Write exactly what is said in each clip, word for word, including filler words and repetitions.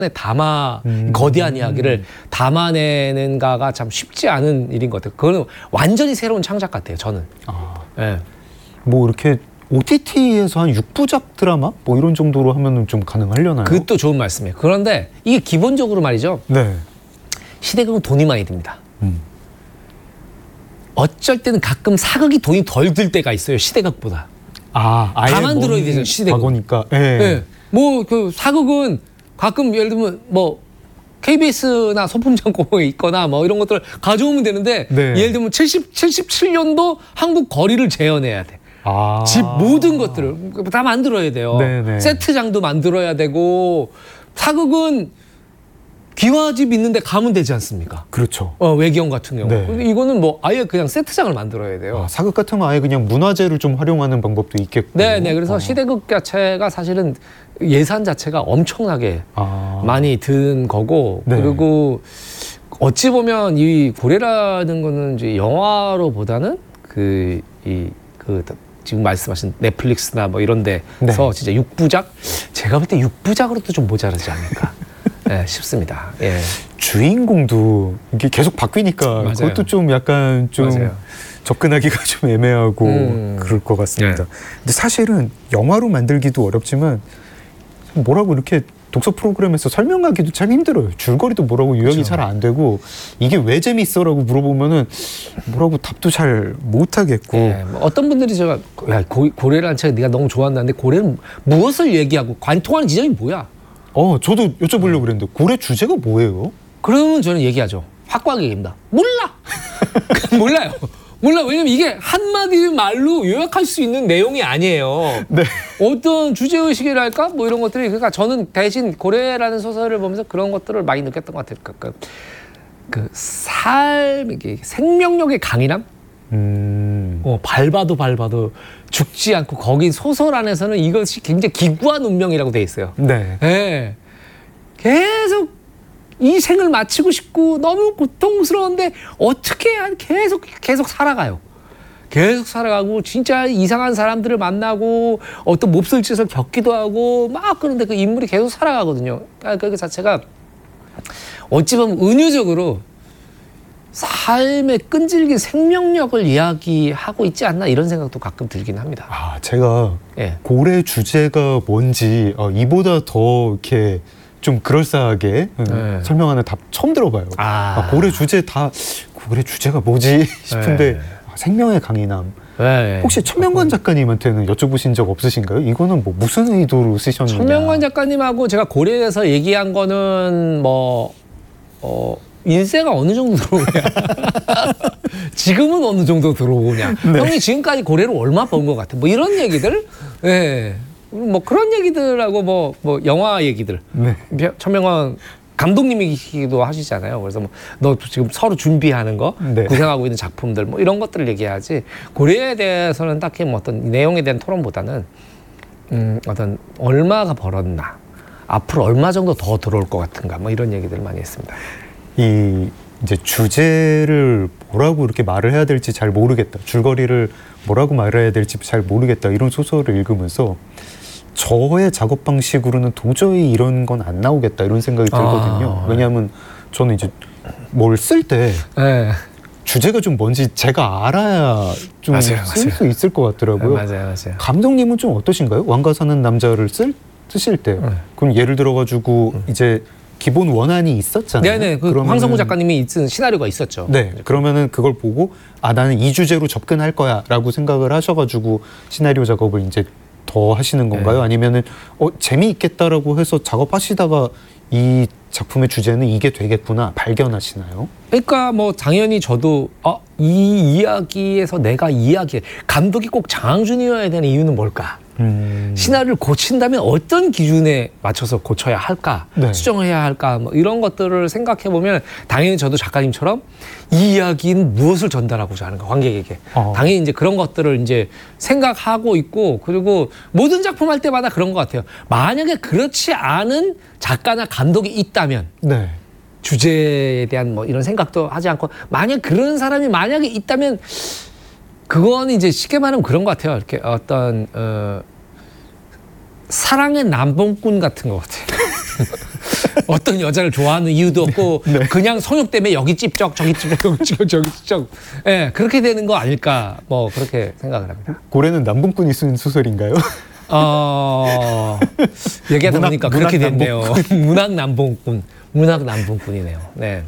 담아 음. 거대한 이야기를 담아내는가가 참 쉽지 않은 일인 것 같아요. 그거는 완전히 새로운 창작 같아요. 저는. 아. 예. 뭐 이렇게 오티티에서 한 육 부작 드라마 뭐 이런 정도로 하면은 좀 가능하려나요? 그것도 좋은 말씀이에요. 그런데 이게 기본적으로 말이죠. 네. 시대극은 돈이 많이 듭니다. 음. 어쩔 때는 가끔 사극이 돈이 덜 들 때가 있어요. 시대극보다. 아, 아예 다 만들어야 먼 되죠, 시대극. 과거니까. 예. 예. 뭐 그 사극은 가끔 예를 들면 뭐 케이비에스나 소품창고에 있거나 뭐 이런 것들을 가져오면 되는데 네. 예를 들면 칠십, 칠십칠 년도 한국 거리를 재현해야 돼. 아. 집 모든 것들을 다 만들어야 돼요. 네네. 세트장도 만들어야 되고 사극은 기와집 있는데 가면 되지 않습니까? 그렇죠. 어, 외경 같은 경우. 네. 근데 이거는 뭐 아예 그냥 세트장을 만들어야 돼요. 아, 사극 같은 거 아예 그냥 문화재를 좀 활용하는 방법도 있겠고. 네네. 그래서 아. 시대극 자체가 사실은 예산 자체가 엄청나게 아. 많이 든 거고 네. 그리고 어찌 보면 이 고래라는 거는 이제 영화로보다는 그 이 그 지금 말씀하신 넷플릭스나 뭐 이런 데서 네. 진짜 육 부작 제가 볼 때 육 부작으로도 좀 모자라지 않을까 네, 싶습니다. 예. 주인공도 이게 계속 바뀌니까 맞아요. 그것도 좀 약간 좀 맞아요. 접근하기가 좀 애매하고 음. 그럴 것 같습니다. 네. 근데 사실은 영화로 만들기도 어렵지만 뭐라고 이렇게 독서 프로그램에서 설명하기도 참 힘들어요. 줄거리도 뭐라고 요약이 그렇죠. 잘 안 되고 이게 왜 재밌어라고 물어보면은 뭐라고 답도 잘 못하겠고. 예, 뭐 어떤 분들이 제가 야, 고, 고래라는 책 네가 너무 좋아한다는데 고래는 무엇을 얘기하고 관통하는 지점이 뭐야? 어, 저도 여쭤보려고 그랬는데 고래 주제가 뭐예요? 그러면 저는 얘기하죠. 확고하게 얘기합니다. 몰라. 몰라요. 몰라. 왜냐면 이게 한마디 말로 요약할 수 있는 내용이 아니에요. 네. 어떤 주제의식이랄까? 뭐 이런 것들이. 그러니까 저는 대신 고래라는 소설을 보면서 그런 것들을 많이 느꼈던 것 같아요. 그, 그, 그 삶, 이게 생명력의 강인함? 음. 어, 밟아도 밟아도 죽지 않고 거기 소설 안에서는 이것이 굉장히 기구한 운명이라고 돼 있어요. 네. 예. 계속 이 생을 마치고 싶고 너무 고통스러운데 어떻게 한 계속 계속 살아가요. 계속 살아가고 진짜 이상한 사람들을 만나고 어떤 몹쓸 짓을 겪기도 하고 막 그런데 그 인물이 계속 살아가거든요. 그러니까 그 자체가 어찌 보면 은유적으로 삶의 끈질긴 생명력을 이야기하고 있지 않나 이런 생각도 가끔 들긴 합니다. 아, 제가 예. 고래 주제가 뭔지 어, 이보다 더 이렇게 좀 그럴싸하게 네. 설명하는 답 처음 들어봐요. 아. 아, 고래 주제 다 고래 주제가 뭐지 싶은데 네. 아, 생명의 강인함. 네. 혹시 천명관 작가님한테는 여쭤보신 적 없으신가요? 이거는 뭐 무슨 의도로 쓰셨느냐? 천명관 작가님하고 제가 고려해서 얘기한 거는 뭐 어, 인세가 어느 정도 들어오냐 지금은 어느 정도 들어오냐 네. 형이 지금까지 고래를 얼마 번 것 같아 뭐 이런 얘기들 예. 뭐 그런 얘기들하고 뭐, 뭐 영화 얘기들 네. 천명관 감독님이기도 하시잖아요. 그래서 뭐 너 지금 서로 준비하는 거, 네. 구상하고 있는 작품들 뭐 이런 것들을 얘기하지 고래에 대해서는 딱히 뭐 어떤 내용에 대한 토론보다는 음, 어떤 얼마가 벌었나, 앞으로 얼마 정도 더 들어올 것 같은가 뭐 이런 얘기들을 많이 했습니다. 이 이제 주제를 뭐라고 이렇게 말을 해야 될지 잘 모르겠다. 줄거리를 뭐라고 말해야 될지 잘 모르겠다. 이런 소설을 읽으면서 저의 작업 방식으로는 도저히 이런 건 안 나오겠다 이런 생각이 들거든요. 아, 왜냐하면 저는 이제 뭘 쓸 때 네. 주제가 좀 뭔지 제가 알아야 좀 맞아요, 쓸 맞아요. 수 있을 것 같더라고요. 맞아요, 맞아요. 감독님은 좀 어떠신가요? 왕가 사는 남자를 쓸 쓰실 때 네. 그럼 예를 들어가지고 음. 이제 기본 원안이 있었잖아요. 네네. 그 그러면은- 황성구 작가님이 쓴 시나리오가 있었죠. 네, 그러면은 그걸 보고 아 나는 이 주제로 접근할 거야라고 생각을 하셔가지고 시나리오 작업을 이제 더 하시는 건가요? 네. 아니면은 어 재미있겠다라고 해서 작업하시다가 이 작품의 주제는 이게 되겠구나 발견하시나요? 그러니까 뭐 당연히 저도 어, 이 이야기에서 내가 이야기 감독이 꼭 장항준이어야 되는 이유는 뭘까? 음... 시나리오를 고친다면 어떤 기준에 맞춰서 고쳐야 할까? 네. 수정해야 할까? 뭐 이런 것들을 생각해 보면 당연히 저도 작가님처럼 이 이야기는 무엇을 전달하고자 하는가 관객에게 어. 당연히 이제 그런 것들을 이제 생각하고 있고 그리고 모든 작품 할 때마다 그런 것 같아요. 만약에 그렇지 않은 작가나 감독이 있다면 네. 주제에 대한 뭐 이런 생각도 하지 않고 만약 그런 사람이 만약에 있다면 그건 이제 쉽게 말하면 그런 것 같아요. 이렇게 어떤 어, 사랑의 남봉꾼 같은 것 같아요. 어떤 여자를 좋아하는 이유도 없고 네. 그냥 성욕 때문에 여기 찝쩍 저기 찝쩍 여기 찝쩍 저기 찝쩍 예 그렇게 되는 거 아닐까 뭐 그렇게 생각을 합니다. 고래는 남봉꾼이 쓴 소설인가요? 어 얘기하다 문학- 보니까 그렇게 문학 됐네요. 문학 남봉꾼 문학 남봉꾼이네요. 네.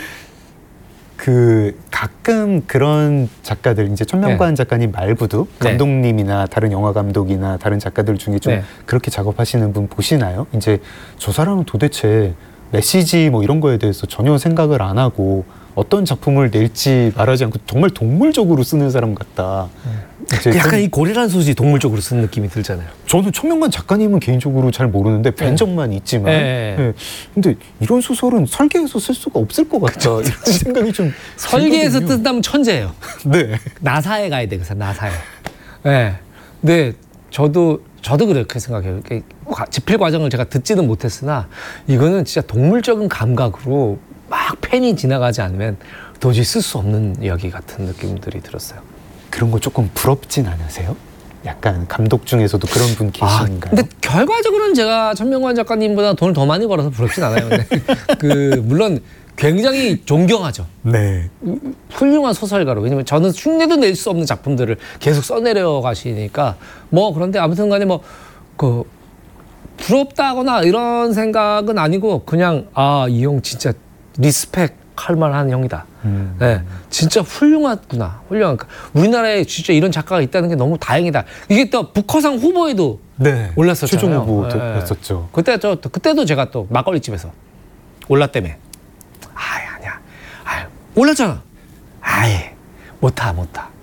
그 가끔 그런 작가들 이제 천명관 작가님 말고도 네. 감독님이나 다른 영화 감독이나 다른 작가들 중에 좀 네. 그렇게 작업하시는 분 보시나요? 이제 저 사람은 도대체 메시지 뭐 이런 거에 대해서 전혀 생각을 안 하고 어떤 작품을 낼지 말하지 않고 정말 동물적으로 쓰는 사람 같다. 이제 약간 전- 이 고래란 소지 동물적으로 쓴 느낌이 들잖아요. 저는 천명관 작가님은 개인적으로 잘 모르는데 뵌 네. 적만 있지만 네. 네. 근데 이런 소설은 설계해서 쓸 수가 없을 것 같다 이런 생각이 좀 설계에서 들거든요. 뜬다면 천재예요. 네. 나사에 가야 돼, 그래서 나사에. 네. 근데 저도 저도 그렇게 생각해요. 이렇게 과- 집필 과정을 제가 듣지는 못했으나 이거는 진짜 동물적인 감각으로 막 펜이 지나가지 않으면 도저히 쓸 수 없는 이야기 같은 느낌들이 들었어요. 그런 거 조금 부럽진 않으세요? 약간 감독 중에서도 그런 분 아, 계신가요? 근데 결과적으로는 제가 천명관 작가님보다 돈을 더 많이 벌어서 부럽진 않아요. 근데 그 물론 굉장히 존경하죠. 네. 훌륭한 소설가로. 왜냐면 저는 흉내도 낼 수 없는 작품들을 계속 써내려 가시니까 뭐 그런데 아무튼 간에 뭐 그 부럽다거나 이런 생각은 아니고 그냥 아, 이 형 진짜 리스펙 할 만한 형이다. 음. 네, 진짜 훌륭하구나. 훌륭한. 우리나라에 진짜 이런 작가가 있다는 게 너무 다행이다. 이게 또 북커상 후보에도 네. 올랐었잖아요. 최종 후보도 네. 했었죠. 그때 저 그때도 제가 또 막걸리 집에서 올랐다며. 아이 아니야. 아 올랐잖아. 아예 못타 못타.